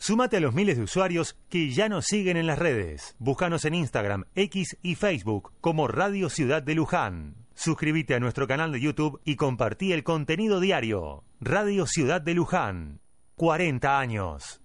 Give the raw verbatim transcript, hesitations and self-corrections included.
Sumate a los miles de usuarios que ya nos siguen en las redes. Búscanos en Instagram, X y Facebook como Radio Ciudad de Luján. Suscríbete a nuestro canal de YouTube y compartí el contenido diario. Radio Ciudad de Luján. cuarenta años.